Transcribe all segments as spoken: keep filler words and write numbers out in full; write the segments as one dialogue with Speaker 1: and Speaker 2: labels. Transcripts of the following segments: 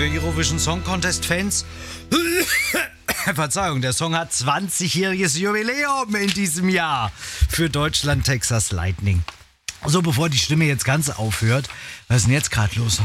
Speaker 1: für Eurovision Song Contest Fans. Verzeihung, der Song hat zwanzigjähriges Jubiläum in diesem Jahr für Deutschland Texas Lightning. So, bevor die Stimme jetzt ganz aufhört, was ist denn jetzt gerade los?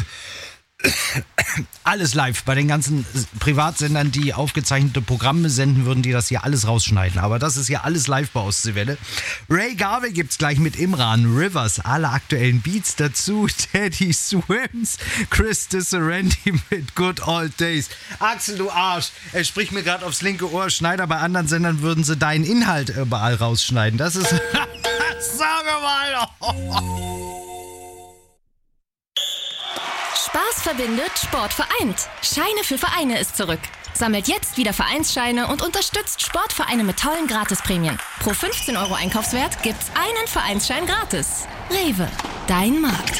Speaker 1: Alles live bei den ganzen Privatsendern, die aufgezeichnete Programme senden würden, die das hier alles rausschneiden. Aber das ist ja alles live bei Ostseewelle. Ray Garvey gibt's gleich mit Imran, Rivers, alle aktuellen Beats dazu. Teddy Swims, Chris Disserendi mit Good Old Days. Axel, du Arsch, er spricht mir gerade aufs linke Ohr. Schneider, bei anderen Sendern würden sie deinen Inhalt überall rausschneiden. Das ist... Sag mal!
Speaker 2: Spaß verbindet, Sport vereint. Scheine für Vereine ist zurück. Sammelt jetzt wieder Vereinsscheine und unterstützt Sportvereine mit tollen Gratisprämien. Pro fünfzehn Euro Einkaufswert gibt's einen Vereinsschein gratis. Rewe, dein Markt.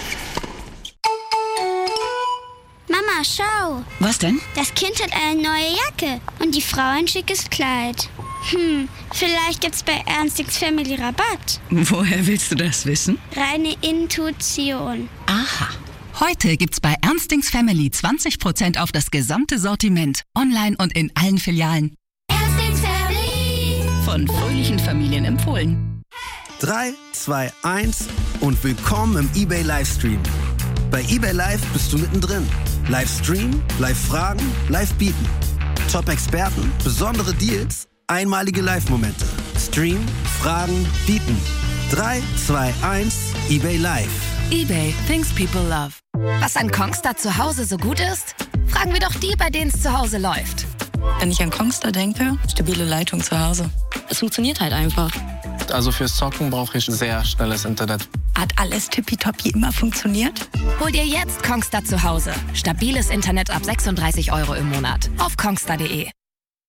Speaker 3: Mama, schau.
Speaker 4: Was denn?
Speaker 3: Das Kind hat eine neue Jacke und die Frau ein schickes Kleid. Hm, vielleicht gibt's bei Ernstings Family Rabatt.
Speaker 4: Woher willst du das wissen?
Speaker 3: Reine Intuition.
Speaker 4: Aha. Heute gibt's bei Ernstings Family zwanzig Prozent auf das gesamte Sortiment. Online und in allen Filialen.
Speaker 3: Ernstings Family.
Speaker 4: Von fröhlichen Familien empfohlen.
Speaker 5: drei, zwei, eins und willkommen im eBay Livestream. Bei eBay Live bist du mittendrin. Livestream, Live-Fragen, Live-Bieten. Top-Experten, besondere Deals, einmalige Live-Momente. Stream, Fragen, Bieten. drei, zwei, eins, eBay Live.
Speaker 2: eBay, things people love. Was an Kongstar zu Hause so gut ist? Fragen wir doch die, bei denen es zu Hause läuft.
Speaker 6: Wenn ich an Kongstar denke, stabile Leitung zu Hause. Es funktioniert halt einfach.
Speaker 7: Also fürs Zocken brauche ich sehr schnelles Internet.
Speaker 6: Hat alles tippitoppi immer funktioniert?
Speaker 2: Hol dir jetzt Kongstar zu Hause. Stabiles Internet ab sechsunddreißig Euro im Monat. Auf kongstar punkt de.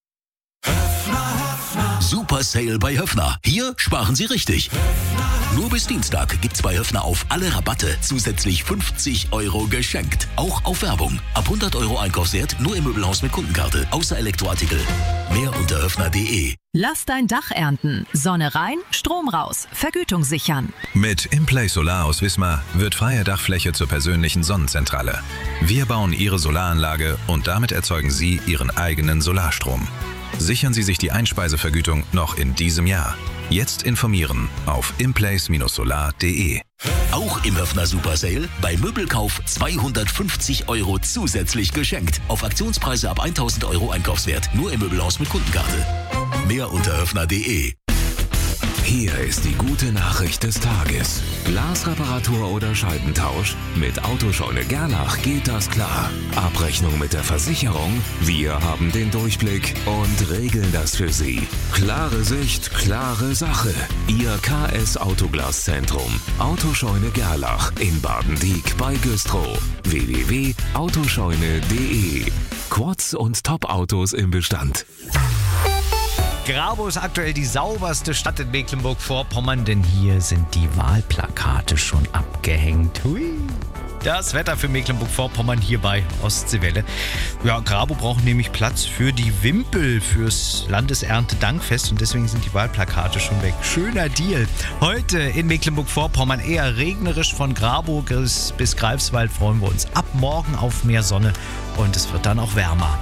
Speaker 8: Super Sale bei Höffner. Hier sparen Sie richtig. Nur bis Dienstag gibt's bei Höffner auf alle Rabatte zusätzlich fünfzig Euro geschenkt. Auch auf Werbung. Ab hundert Euro Einkaufswert nur im Möbelhaus mit Kundenkarte. Außer Elektroartikel. Mehr unter höffner punkt de.
Speaker 9: Lass dein Dach ernten. Sonne rein, Strom raus. Vergütung sichern.
Speaker 10: Mit Implay Solar aus Wismar wird freie Dachfläche zur persönlichen Sonnenzentrale. Wir bauen Ihre Solaranlage und damit erzeugen Sie Ihren eigenen Solarstrom. Sichern Sie sich die Einspeisevergütung noch in diesem Jahr. Jetzt informieren auf implace solar punkt de.
Speaker 8: Auch im Höffner Super Sale bei Möbelkauf zweihundertfünfzig Euro zusätzlich geschenkt. Auf Aktionspreise ab tausend Euro Einkaufswert. Nur im Möbelhaus mit Kundenkarte. Mehr unter höffner punkt de.
Speaker 11: Hier ist die gute Nachricht des Tages. Glasreparatur oder Scheibentausch? Mit Autoscheune Gerlach geht das klar. Abrechnung mit der Versicherung? Wir haben den Durchblick und regeln das für Sie. Klare Sicht, klare Sache. Ihr K S Autoglaszentrum. Autoscheune Gerlach in Baden-Dieck bei Güstrow. w w w punkt autoscheune punkt de. Quads und Top-Autos im Bestand.
Speaker 1: Grabow ist aktuell die sauberste Stadt in Mecklenburg-Vorpommern, denn hier sind die Wahlplakate schon abgehängt. Hui. Das Wetter für Mecklenburg-Vorpommern hier bei Ostseewelle. Ja, Grabow braucht nämlich Platz für die Wimpel fürs Landeserntedankfest und deswegen sind die Wahlplakate schon weg. Schöner Deal. Heute in Mecklenburg-Vorpommern eher regnerisch, von Grabow bis, bis Greifswald freuen wir uns ab morgen auf mehr Sonne und es wird dann auch wärmer.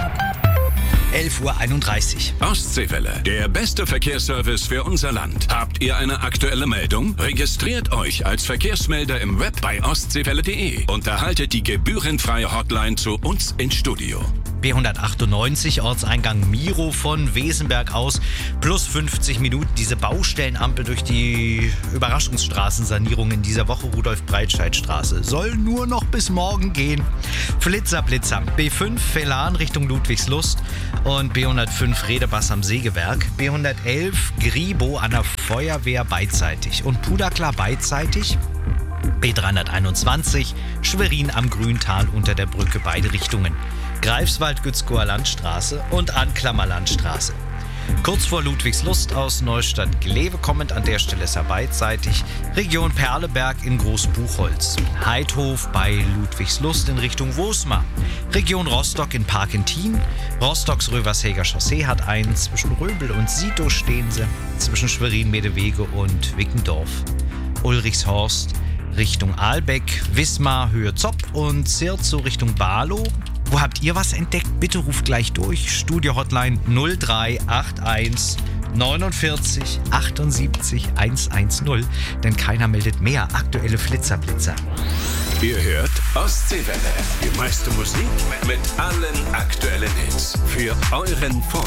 Speaker 1: elf Uhr einunddreißig.
Speaker 12: Ostseewelle, der beste Verkehrsservice für unser Land. Habt ihr eine aktuelle Meldung? Registriert euch als Verkehrsmelder im Web bei ostseewelle punkt de und erhaltet die gebührenfreie Hotline zu uns ins Studio.
Speaker 1: B hundertachtundneunzig, Ortseingang Miro von Wesenberg aus, plus fünfzig Minuten. Diese Baustellenampel durch die Überraschungsstraßensanierung in dieser Woche, Rudolf-Breitscheid-Straße, soll nur noch bis morgen gehen. Flitzer, Blitzer, B fünf Velan Richtung Ludwigslust und B hundertfünf Redebass am Sägewerk, B hundertelf Gribo an der Feuerwehr beidseitig und Puderklar beidseitig. B dreihunderteinundzwanzig Schwerin am Grüntal unter der Brücke beide Richtungen. Greifswald Gützkower Landstraße und Anklammer Landstraße. Kurz vor Ludwigslust aus Neustadt-Glewe kommend, an der Stelle ist er beidseitig. Region Perleberg in Großbuchholz. Heidhof bei Ludwigslust in Richtung Wosmar. Region Rostock in Parkentin. Rostocks Rövershäger Chaussee hat einen. Zwischen Röbel und Sito stehen sie. Zwischen Schwerin-Medewege und Wickendorf. Ulrichshorst Richtung Aalbeck, Wismar, Höhe Zopp und Zirzo Richtung Barlow. Wo habt ihr was entdeckt? Bitte ruft gleich durch. Studio-Hotline null drei acht eins neunundvierzig achtundsiebzig hundertzehn, denn keiner meldet mehr aktuelle Flitzerblitzer.
Speaker 12: Ihr hört Ostseewelle, die meiste Musik mit allen aktuellen Hits für euren Vormittag.